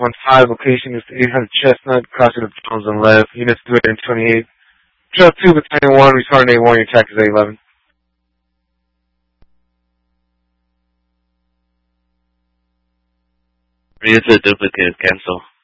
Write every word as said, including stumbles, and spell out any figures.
one five, location is eight hundred Chestnut, crossing the Jones on left, units three hundred twenty-eight. Trail two, Battalion one, responding A one, your attack is A eleven. Use a duplicate, cancel.